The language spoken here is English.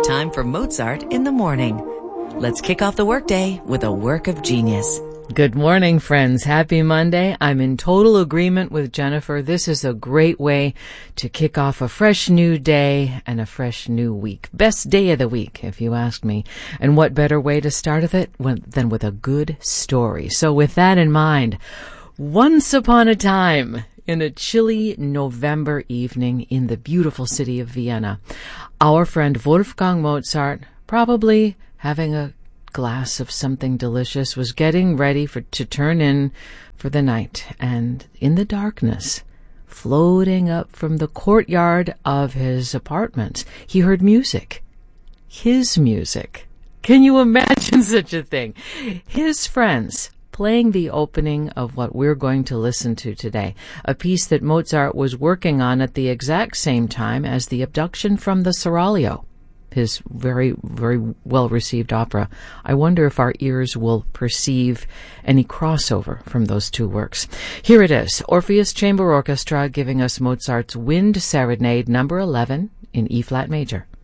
time for Mozart in the morning. Let's kick off the workday with a work of genius. Good morning, friends. Happy Monday. I'm in total agreement with Jennifer. This is a great way to kick off a fresh new day and a fresh new week. Best day of the week, if you ask me. And what better way to start it than with a good story. So with that in mind, once upon a time, in a chilly November evening in the beautiful city of Vienna, our friend Wolfgang Mozart, probably having a glass of something delicious, was getting ready to turn in for the night. And in the darkness, floating up from the courtyard of his apartment, he heard music. His music. Can you imagine such a thing? His friends playing the opening of what we're going to listen to today, a piece that Mozart was working on at the exact same time as the Abduction from the Seraglio, his very, very well-received opera. I wonder if our ears will perceive any crossover from those two works. Here it is, Orpheus Chamber Orchestra giving us Mozart's Wind Serenade, number 11 in E-flat major.